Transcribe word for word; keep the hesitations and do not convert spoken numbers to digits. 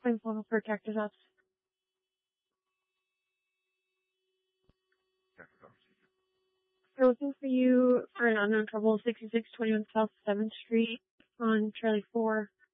Claims level for Cactus Ops. Cactus Ops. We're looking for you for an unknown trouble, sixty-six twenty-one South seventh Street on Charlie four.